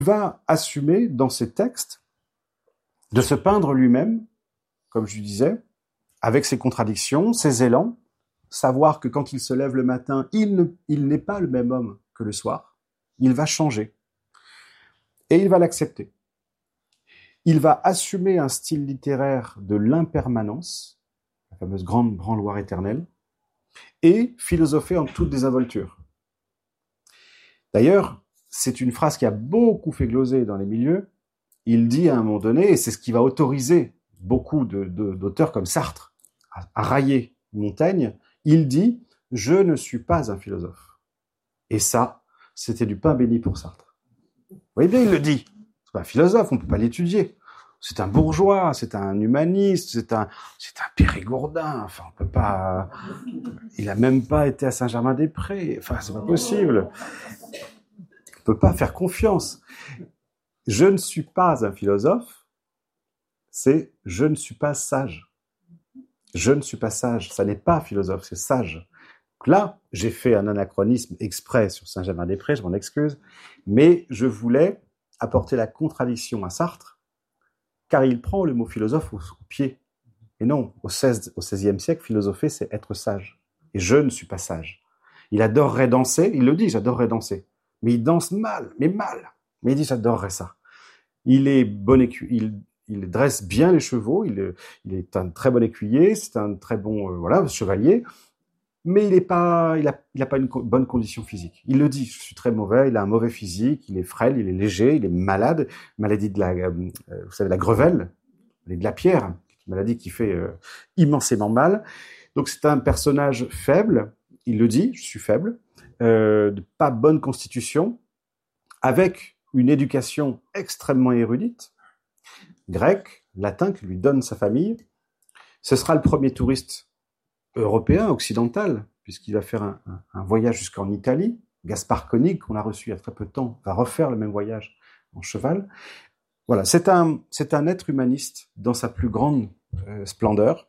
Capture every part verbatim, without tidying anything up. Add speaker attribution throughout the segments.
Speaker 1: va assumer dans ses textes de se peindre lui-même, comme je disais, avec ses contradictions, ses élans, savoir que quand il se lève le matin, il, ne, il n'est pas le même homme que le soir, il va changer. Et il va l'accepter. Il va assumer un style littéraire de l'impermanence, la fameuse grande branloire éternelle, et philosopher en toute désinvolture. D'ailleurs, c'est une phrase qui a beaucoup fait gloser dans les milieux. Il dit à un moment donné, et c'est ce qui va autoriser beaucoup de, de, d'auteurs comme Sartre à, à railler Montaigne, il dit « Je ne suis pas un philosophe ». Et ça, c'était du pain béni pour Sartre. Vous voyez bien, il le dit. C'est pas un philosophe, on peut pas l'étudier. C'est un bourgeois, c'est un humaniste, c'est un, c'est un périgourdin. Enfin, on peut pas. Il a même pas été à Saint-Germain-des-Prés. Enfin, c'est pas possible. On peut pas faire confiance. Je ne suis pas un philosophe. C'est je ne suis pas sage. Je ne suis pas sage. Ça n'est pas philosophe, c'est sage. Là, j'ai fait un anachronisme exprès sur Saint-Germain-des-Prés, je m'en excuse, mais je voulais apporter la contradiction à Sartre, car il prend le mot philosophe au, au pied. Et non, au seizième siècle, philosopher, c'est être sage. Et je ne suis pas sage. Il adorerait danser, il le dit, j'adorerais danser. Mais il danse mal, mais mal. Mais il dit, j'adorerais ça. Il est bon écuyer, il, il dresse bien les chevaux, il, il est un très bon écuyer, c'est un très bon euh, voilà, chevalier, mais il est pas, il a, il a pas une co- bonne condition physique. Il le dit, je suis très mauvais, il a un mauvais physique, il est frêle, il est léger, il est malade, maladie de la, euh, vous savez, la grevelle, de la pierre, une maladie qui fait euh, immensément mal. Donc c'est un personnage faible, il le dit, je suis faible, euh, de pas bonne constitution, avec une éducation extrêmement érudite, grec, latin, que lui donne sa famille. Ce sera le premier touriste européen, occidental, puisqu'il va faire un, un, un voyage jusqu'en Italie. Gaspard Koenig, qu'on a reçu il y a très peu de temps, va refaire le même voyage en cheval. Voilà, c'est un, c'est un être humaniste dans sa plus grande euh, splendeur.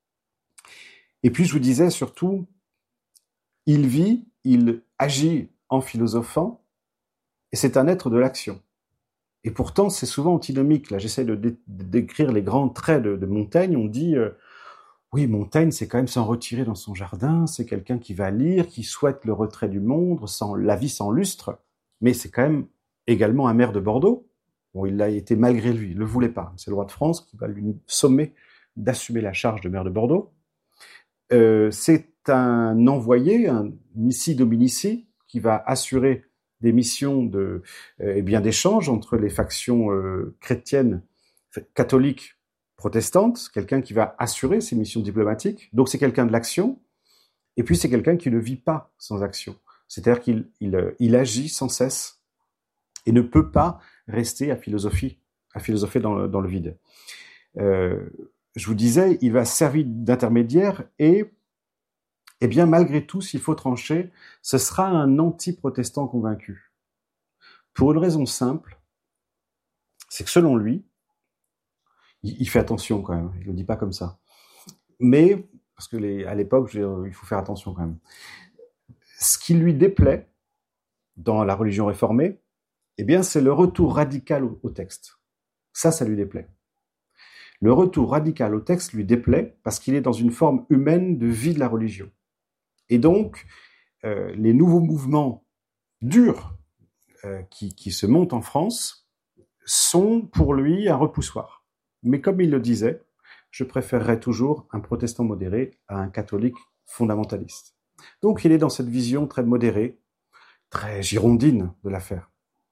Speaker 1: Et puis, je vous disais surtout, il vit, il agit en philosophant, et c'est un être de l'action. Et pourtant, c'est souvent antinomique. Là, j'essaie de, dé- de décrire les grands traits de, de Montaigne. On dit, euh, oui, Montaigne, c'est quand même s'en retirer dans son jardin, c'est quelqu'un qui va lire, qui souhaite le retrait du monde, sans, la vie sans lustre, mais c'est quand même également un maire de Bordeaux. Bon, il l'a été malgré lui, il ne le voulait pas. C'est le roi de France qui va lui sommer d'assumer la charge de maire de Bordeaux. Euh, c'est un envoyé, un missi dominici, qui va assurer des missions de, euh, eh bien, d'échange entre les factions euh, chrétiennes, catholiques, protestantes, quelqu'un qui va assurer ses missions diplomatiques. Donc c'est quelqu'un de l'action, et puis c'est quelqu'un qui ne vit pas sans action. C'est-à-dire qu'il il, il agit sans cesse et ne peut pas rester à philosophie, à philosopher dans le, dans le vide. Euh, je vous disais, il va servir d'intermédiaire et, eh bien, malgré tout, s'il faut trancher, ce sera un anti-protestant convaincu. Pour une raison simple, c'est que selon lui, il, il fait attention quand même, il le dit pas comme ça. Mais, parce que les, à l'époque, je, il faut faire attention quand même. Ce qui lui déplaît dans la religion réformée, eh bien, c'est le retour radical au, au texte. Ça, ça lui déplaît. Le retour radical au texte lui déplaît parce qu'il est dans une forme humaine de vie de la religion. Et donc, euh, les nouveaux mouvements durs euh, qui, qui se montent en France sont pour lui un repoussoir. Mais comme il le disait, je préférerais toujours un protestant modéré à un catholique fondamentaliste. Donc il est dans cette vision très modérée, très girondine de l'affaire.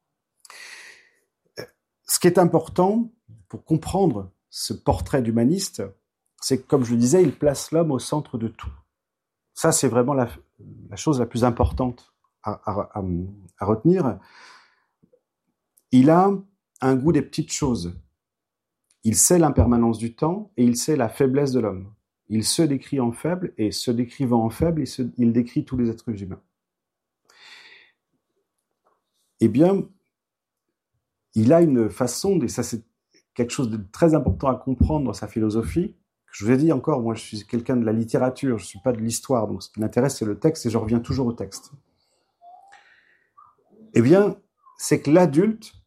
Speaker 1: Ce qui est important pour comprendre ce portrait d'humaniste, c'est que, comme je le disais, il place l'homme au centre de tout. Ça, c'est vraiment la, la chose la plus importante à, à, à, à retenir. Il a un goût des petites choses. Il sait l'impermanence du temps et il sait la faiblesse de l'homme. Il se décrit en faible et se décrivant en faible, il, se, il décrit tous les êtres humains. Eh bien, il a une façon, et ça c'est quelque chose de très important à comprendre dans sa philosophie. Je vous ai dit encore, moi je suis quelqu'un de la littérature, je ne suis pas de l'histoire, donc ce qui m'intéresse c'est le texte et je reviens toujours au texte. Eh bien, c'est que l'adulte